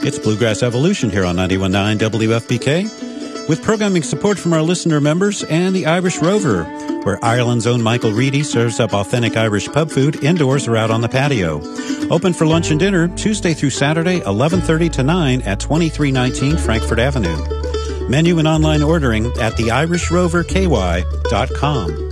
It's Bluegrass Evolution here on 91.9 WFPK, with programming support from our listener members and the Irish Rover, where Ireland's own Michael Reedy serves up authentic Irish pub food indoors or out on the patio. Open for lunch and dinner Tuesday through Saturday, 11:30 to 9 at 2319 Frankfurt Avenue. Menu and online ordering at theirishroverky.com.